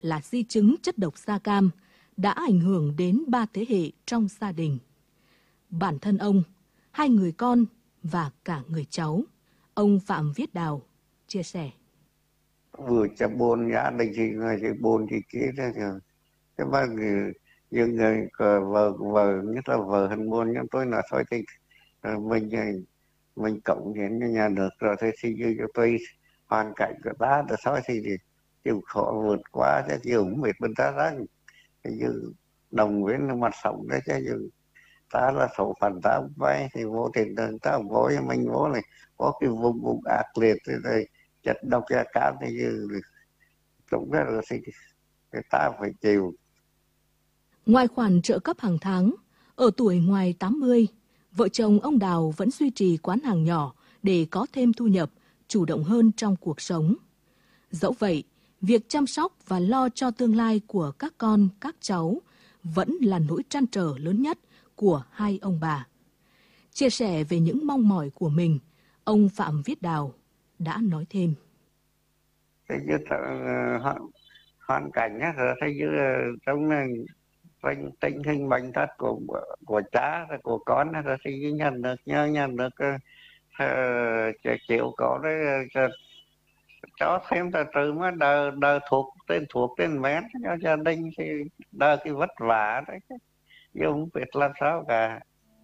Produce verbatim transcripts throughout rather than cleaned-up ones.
là di chứng chất độc da cam đã ảnh hưởng đến ba thế hệ trong gia đình. Bản thân ông, hai người con và cả người cháu. Ông Phạm Viết Đào chia sẻ. Vừa cho buồn gia đình thì người thì buồn thì kia ra rồi. Cái ba người, những người vợ, vợ, nhất là vợ hình buồn, nhưng tôi nói thôi thì mình mình cộng hiến cho nhà nước rồi thì xin cho tôi hoàn cảnh của ta rồi thôi thì chịu khó vượt qua chứ chịu không biết bên ta rằng như đồng viên mặt sống đấy chứ như ta là số phận ta vay thì vô tình đường ta vô cho mình vô này có cái vùng vùng ác liệt rồi chất độc da cam thì như cũng rất là thì ta phải chịu. Ngoài khoản trợ cấp hàng tháng, ở tuổi ngoài tám mươi, vợ chồng ông Đào vẫn duy trì quán hàng nhỏ để có thêm thu nhập, chủ động hơn trong cuộc sống. Dẫu vậy, việc chăm sóc và lo cho tương lai của các con, các cháu vẫn là nỗi trăn trở lớn nhất của hai ông bà. Chia sẻ về những mong mỏi của mình, ông Phạm Viết Đào đã nói thêm. Thế như hoàn cảnh nhá, thế như trong tình hình bệnh tật của của cha của con rồi thì nhận được nhờ nhận được uh, chịu có đấy uh, cho thêm từ từ mới đờ đờ thuộc tên thuộc tên mén cho gia đình thì đờ cái vất vả đấy chứ không biết làm sao cả.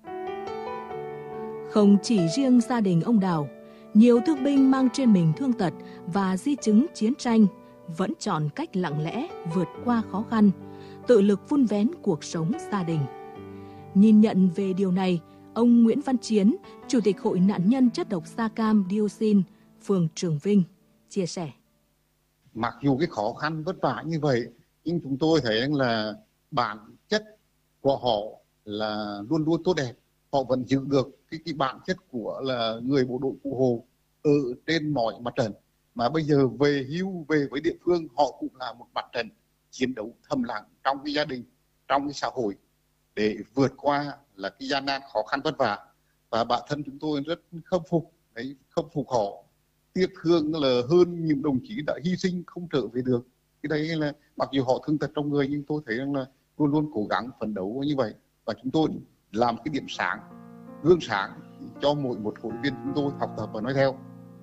Không chỉ riêng gia đình ông Đào, nhiều thương binh mang trên mình thương tật và di chứng chiến tranh vẫn chọn cách lặng lẽ vượt qua khó khăn, tự lực vun vén cuộc sống gia đình. Nhìn nhận về điều này, ông Nguyễn Văn Chiến, Chủ tịch Hội nạn nhân chất độc da cam dioxin, phường Trường Vinh, chia sẻ. Mặc dù cái khó khăn vất vả như vậy, nhưng chúng tôi thấy là bản chất của họ là luôn luôn tốt đẹp. Họ vẫn giữ được cái, cái bản chất của là người bộ đội Cụ Hồ ở trên mọi mặt trận. Mà bây giờ về hưu, về với địa phương, họ cũng là một mặt trận chiến đấu thầm lặng trong cái gia đình, trong cái xã hội để vượt qua là cái gian nan khó khăn vất vả. Và bản thân chúng tôi rất khâm phục, đấy, khâm phục họ, tiếc thương là hơn những đồng chí đã hy sinh không trở về được. Cái đấy là mặc dù họ thương tật trong người nhưng tôi thấy rằng là luôn luôn cố gắng phấn đấu như vậy. Và chúng tôi làm cái điểm sáng, gương sáng cho mỗi một hội viên chúng tôi học tập và nói theo.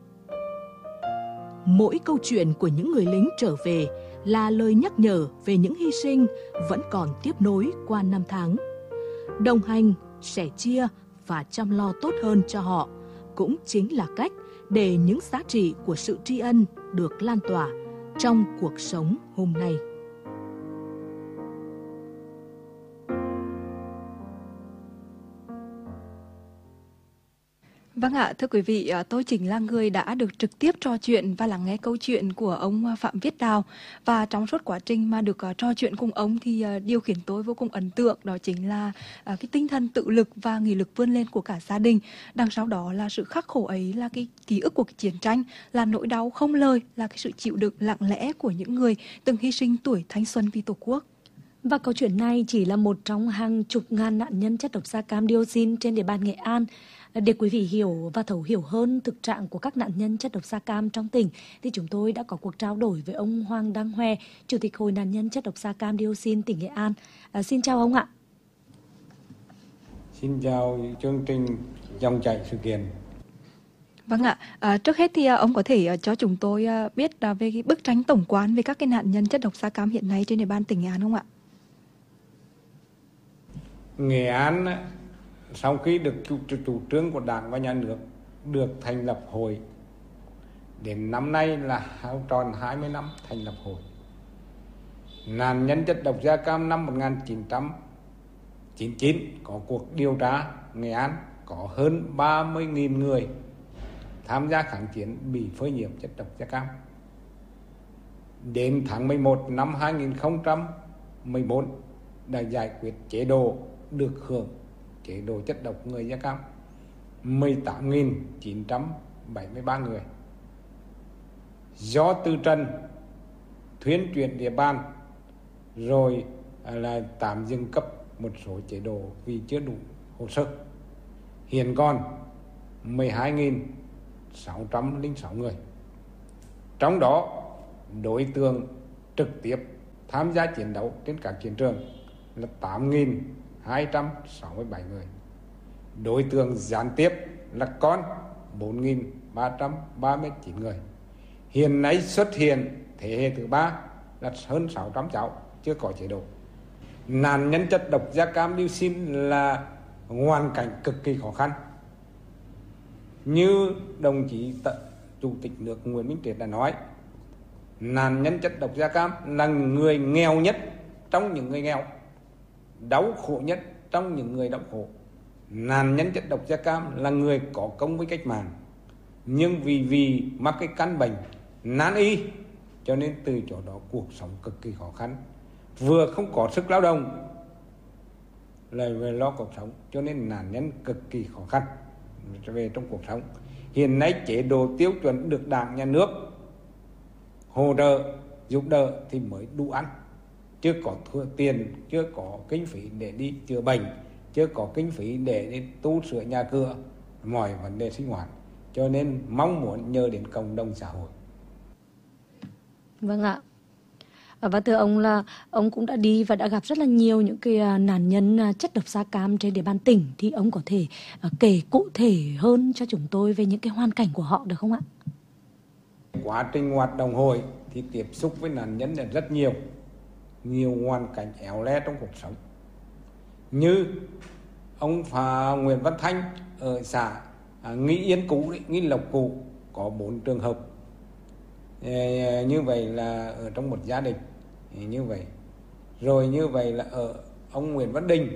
Mỗi câu chuyện của những người lính trở về là lời nhắc nhở về những hy sinh vẫn còn tiếp nối qua năm tháng. Đồng hành, sẻ chia và chăm lo tốt hơn cho họ cũng chính là cách để những giá trị của sự tri ân được lan tỏa trong cuộc sống hôm nay. Vâng ạ, thưa quý vị, tôi chính là người đã được trực tiếp trò chuyện và lắng nghe câu chuyện của ông Phạm Viết Đào. Và trong suốt quá trình mà được trò chuyện cùng ông thì điều khiến tôi vô cùng ấn tượng đó chính là cái tinh thần tự lực và nghị lực vươn lên của cả gia đình. Đằng sau đó là sự khắc khổ ấy, là cái ký ức của cái chiến tranh, là nỗi đau không lời, là cái sự chịu đựng lặng lẽ của những người từng hy sinh tuổi thanh xuân vì Tổ quốc. Và câu chuyện này chỉ là một trong hàng chục ngàn nạn nhân chất độc da cam dioxin trên địa bàn Nghệ An. Để quý vị hiểu và thấu hiểu hơn thực trạng của các nạn nhân chất độc da cam trong tỉnh, thì chúng tôi đã có cuộc trao đổi với ông Hoàng Đăng Hoe, Chủ tịch Hội nạn nhân chất độc da cam dioxin tỉnh Nghệ An. À, xin chào ông ạ. Xin chào chương trình Dòng chảy sự kiện. Vâng ạ, à, trước hết thì ông có thể cho chúng tôi biết về cái bức tranh tổng quan về các cái nạn nhân chất độc da cam hiện nay trên địa bàn tỉnh Nghệ An không ạ? Nghệ An sau khi được chủ, chủ, chủ trương của Đảng và Nhà nước được thành lập hội, đến năm nay là tròn hai mươi năm thành lập hội. Nạn nhân chất độc da cam năm một nghìn chín trăm chín mươi chín có cuộc điều tra Nghệ An có hơn ba mươi nghìn người tham gia kháng chiến bị phơi nhiễm chất độc da cam. Đến tháng mười một năm hai nghìn không trăm mười bốn đã giải quyết chế độ được hưởng chế độ chất độc người da cam mười tám nghìn chín trăm bảy mươi ba người. Do từ trần thuyên chuyển địa bàn rồi là tạm dừng cấp một số chế độ vì chưa đủ hồ sơ. Hiện còn mười hai nghìn sáu trăm lẻ sáu người. Trong đó đối tượng trực tiếp tham gia chiến đấu trên các chiến trường là tám nghìn hai trăm sáu mươi bảy người. Đối tượng gián tiếp là con bốn nghìn ba trăm ba mươi chín người. Hiện nay xuất hiện thế hệ thứ ba là hơn sáu trăm cháu chưa có chế độ. Nạn nhân chất độc da cam dioxin là hoàn cảnh cực kỳ khó khăn. Như đồng chí t- Chủ tịch nước Nguyễn Minh Triết đã nói, nạn nhân chất độc da cam là người nghèo nhất trong những người nghèo, đau khổ nhất trong những người đau khổ. Nạn nhân chất độc da cam là người có công với cách mạng, nhưng vì vì mắc cái căn bệnh nan y, cho nên từ chỗ đó cuộc sống cực kỳ khó khăn, vừa không có sức lao động lại về lo cuộc sống, cho nên nạn nhân cực kỳ khó khăn về trong cuộc sống. Hiện nay chế độ tiêu chuẩn được Đảng, Nhà nước hỗ trợ giúp đỡ thì mới đủ ăn, chưa có thừa tiền, chưa có kinh phí để đi chữa bệnh, chưa có kinh phí để đi tu sửa nhà cửa, mọi vấn đề sinh hoạt, cho nên mong muốn nhờ đến cộng đồng xã hội. Vâng ạ. Và thưa ông là ông cũng đã đi và đã gặp rất là nhiều những cái nạn nhân chất độc da cam trên địa bàn tỉnh, thì ông có thể kể cụ thể hơn cho chúng tôi về những cái hoàn cảnh của họ được không ạ? Quá trình hoạt động hội thì tiếp xúc với nạn nhân là rất nhiều, nhiều hoàn cảnh éo le trong cuộc sống. Như ông Phà Nguyễn Văn Thanh ở xã Nghi Yên cũ, Nghi Lộc cũ có bốn trường hợp như vậy là ở trong một gia đình như vậy. Rồi như vậy là ở ông Nguyễn Văn Đình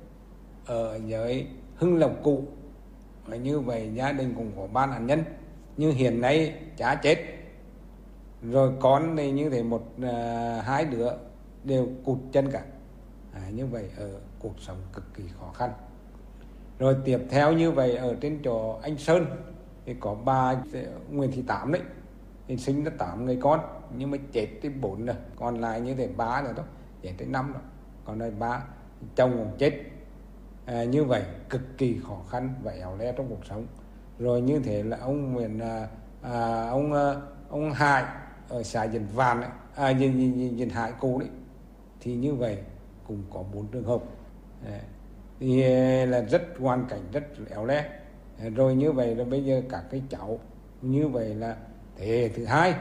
ở dưới Hưng Lộc cũ, như vậy gia đình cũng có ba nạn nhân, nhưng hiện nay cha chết rồi, con này như thế một à, hai đứa đều cụt chân cả. À, như vậy ở cuộc sống cực kỳ khó khăn. Rồi tiếp theo như vậy ở trên chỗ anh Sơn thì có bà Nguyễn Thị Tám đấy, thì sinh ra tám người con nhưng mà chết tới bốn rồi, còn lại như thế ba rồi đó, chết tới năm rồi, còn đây ba chồng cũng chết. À, như vậy cực kỳ khó khăn và éo le trong cuộc sống. Rồi như thế là ông Nguyễn à, à, ông ông Hải ở xã Dền Vạn ấy, à Dền, Dền Hải cũ đấy, thì như vậy cũng có bốn trường hợp. À, thì là rất hoàn cảnh rất éo le. À, rồi như vậy là bây giờ các cái cháu như vậy là thế hệ thứ hai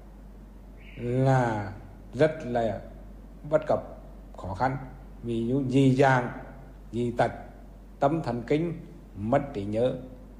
là rất là bất cập, khó khăn, ví dụ dị dạng, dị tật, tâm thần kinh, mất trí nhớ.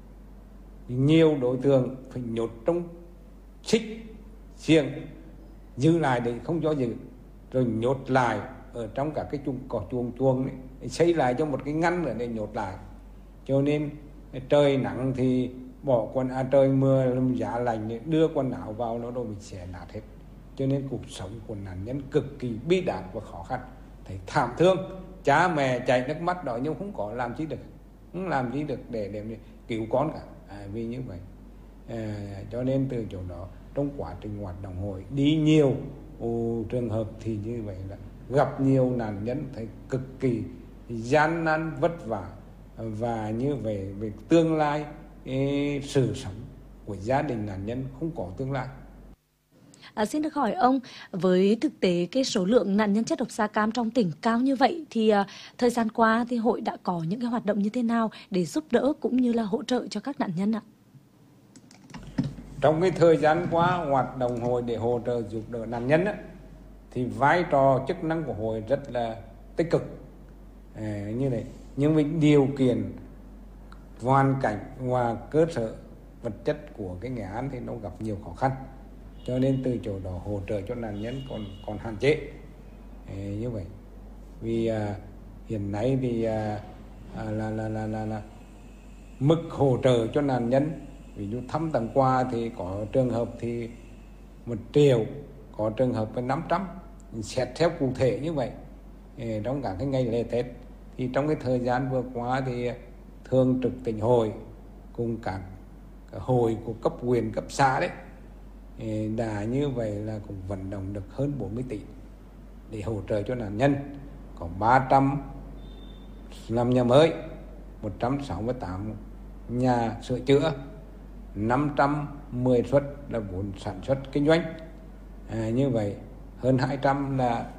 Nhiều đối tượng phải nhốt trong xích xiềng, giữ lại để không cho giữ, rồi nhốt lại ở trong các cái chuồng cỏ chuồng chuồng ấy, xây lại cho một cái ngăn nữa để nhốt lại. Cho nên trời nắng thì bỏ quần à, trời mưa giá lạnh đưa quần áo vào nó rồi bị xé nát hết. Cho nên cuộc sống của nạn nhân cực kỳ bi đát và khó khăn, thấy thảm thương, cha mẹ chảy nước mắt đó nhưng không có làm gì được, không làm gì được để để cứu con cả. À, vì như vậy à, cho nên từ chỗ đó trong quá trình hoạt động hội đi nhiều ồ, trường hợp thì như vậy là gặp nhiều nạn nhân thấy cực kỳ gian nan vất vả, và như vậy về tương lai cái sự sống của gia đình nạn nhân không có tương lai. À, xin được hỏi ông, với thực tế cái số lượng nạn nhân chất độc da cam trong tỉnh cao như vậy thì uh, thời gian qua thì hội đã có những cái hoạt động như thế nào để giúp đỡ cũng như là hỗ trợ cho các nạn nhân ạ? Trong cái thời gian qua hoạt động hội để hỗ trợ giúp đỡ nạn nhân á, thì vai trò chức năng của hội rất là tích cực à, như này, nhưng với điều kiện hoàn cảnh và cơ sở vật chất của cái Nghệ An thì nó gặp nhiều khó khăn, cho nên từ chỗ đó hỗ trợ cho nạn nhân còn còn hạn chế à, như vậy. Vì à, hiện nay thì à, à, là, là, là, là, là mức hỗ trợ cho nạn nhân, ví dụ thăm tặng quà thì có trường hợp thì một triệu, có trường hợp với năm trăm, xét theo cụ thể như vậy. Trong cả cái ngày lễ Tết thì trong cái thời gian vừa qua thì thường trực tỉnh hội cùng các hội của cấp huyện, cấp xã đấy đã như vậy là cũng vận động được hơn bốn mươi tỷ để hỗ trợ cho nạn nhân. Có ba trăm làm nhà mới, một trăm sáu mươi tám nhà sửa chữa, năm trăm mười suất là vốn sản xuất kinh doanh. À, như vậy hơn hai trăm là